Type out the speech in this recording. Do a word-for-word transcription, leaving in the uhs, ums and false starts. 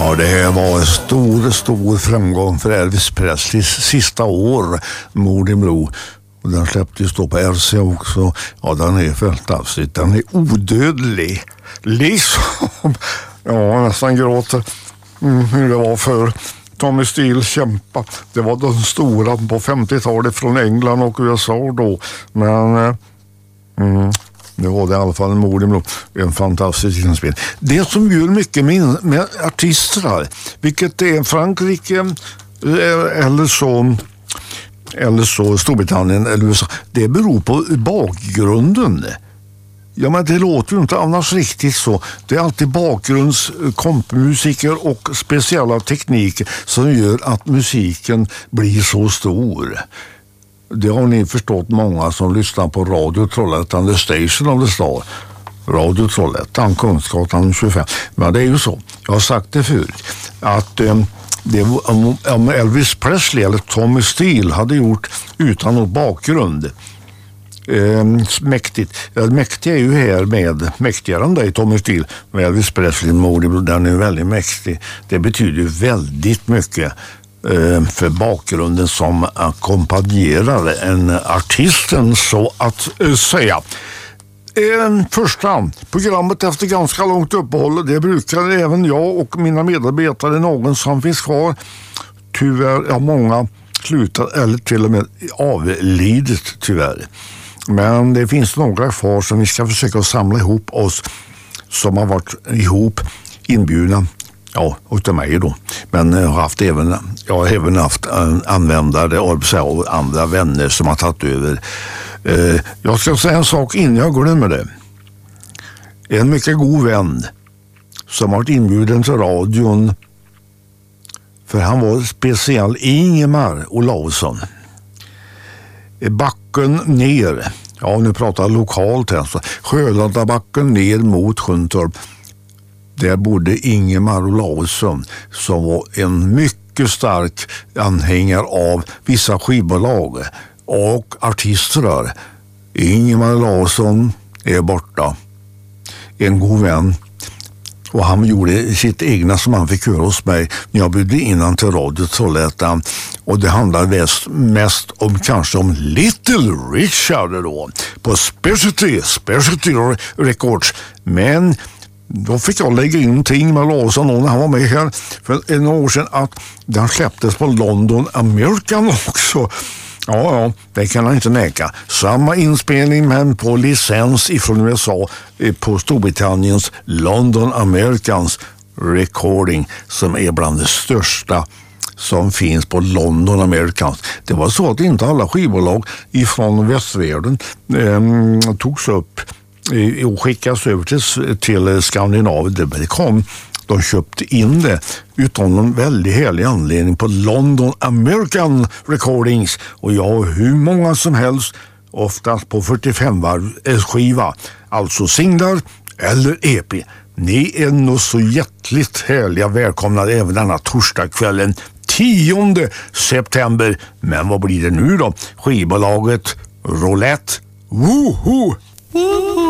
Ja, det här var en stor, stor framgång för Elvis Presleys sista år, Moody Blue. Och den släpptes då på R C också. Ja, den är fantastisk. Den är odödlig. Liksom. Ja, nästan gråter. Mm, hur det var för Tommy Steele kämpa. Det var den stora på femtiotalet från England och U S A då. Men eh, mm, det var det i alla fall en Moody Blue. En fantastisk inspel. Det som gör mycket med, med artister här, vilket är Frankrike eller så eller så Storbritannien eller U S A, det beror på bakgrunden. Ja, men det låter ju inte annars riktigt så. Det är alltid bakgrundskompmusiker och speciella tekniker som gör att musiken blir så stor. Det har ni förstått, många som lyssnar på Radio Trollhättan, The Station of the Star. Radio Trollhättan, Kungsgatan tjugofem. Men det är ju så, jag har sagt det förut, att eh, det, om, om Elvis Presley eller Tommy Steele hade gjort utan någon bakgrund, eh, mäktigt. Ja, mäktig är ju här med mäktigare än dig, Tommy Steele, med Elvis Presley, Moody, den är väldigt mäktig. Det betyder ju väldigt mycket för bakgrunden som ackompanjerar en artisten, så att säga. En första programmet efter ganska långt uppehåll, det brukar även jag och mina medarbetare, någon som finns kvar, tyvärr, ja, många slutat eller till och med avlidit tyvärr. Men det finns några kvar som vi ska försöka samla ihop oss som har varit ihop inbjudna. Ja, utav mig då. Men jag har haft även, jag har även haft användare och andra vänner som har tagit över. Jag ska säga en sak innan jag glömmer det. En mycket god vän som har varit inbjuden till radion, för han var speciell, Ingemar Olausson. Backen ner, ja nu pratar jag lokalt alltså, Sjölanda-backen ner mot Sjuntorp. Där bodde Ingemar Olausson som var en mycket stark anhängare av vissa skivbolag och artister. Ingemar Olausson är borta. En god vän. Och han gjorde sitt egna som han fick höra hos mig när jag bjöd in han till Radio Trollhättan. Och det handlade mest, mest om kanske om Little Richard då. På Specialty, Specialty Records. Men då fick jag lägga in ting med Larsson när han var med här för en år sedan, att den släpptes på London American också. Ja, ja, det kan jag inte neka. Samma inspelning men på licens ifrån U S A på Storbritanniens London Americans Recording, som är bland det största som finns på London Americans. Det var så att inte alla skivbolag ifrån västvärlden eh, togs upp och skickas över till, till Skandinavien. Det kom, de köpte in det utan någon väldigt härlig anledning på London American Recordings, och jag har hur många som helst, oftast på fyrtiofem var skiva, alltså singlar eller E P. Ni är nog så hjärtligt härliga välkomna även denna torsdagskvällen tionde september. Men vad blir det nu då? Skivbolaget Roulette. Woho!